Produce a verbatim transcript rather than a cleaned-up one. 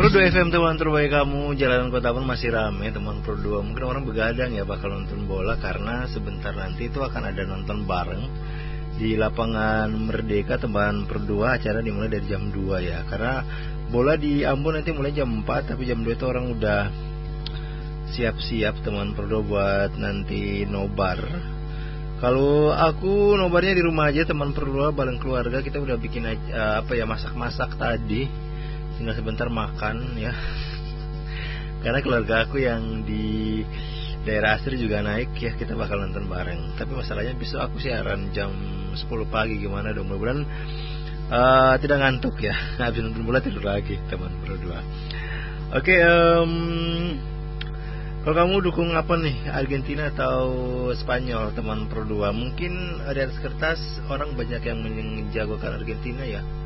Pro dua F M teman terbaik kamu, jalanan kota pun masih ramai teman Pro dua. Mungkin orang begadang ya bakal nonton bola karena sebentar nanti itu akan ada nonton bareng di lapangan Merdeka teman Pro dua. Acara dimulai dari jam dua ya. Karena bola di Ambon nanti mulai jam empat, tapi jam dua itu orang udah siap-siap teman Pro dua buat nanti nobar. Kalau aku nobarnya di rumah aja teman Pro dua, bareng keluarga. Kita udah bikin aja, apa ya, masak-masak tadi. Tinggal sebentar makan ya. Karena keluarga aku yang di daerah asri juga naik ya, kita bakal nonton bareng. Tapi masalahnya besok aku siaran jam sepuluh pagi, gimana dong. Mudah-mudahan uh, tidak ngantuk ya. Habis nonton bola tidur lagi teman Pro dua. Oke, okay, um, kalau kamu dukung apa nih, Argentina atau Spanyol teman Pro dua? Mungkin di atas kertas orang banyak yang menjagokan Argentina ya.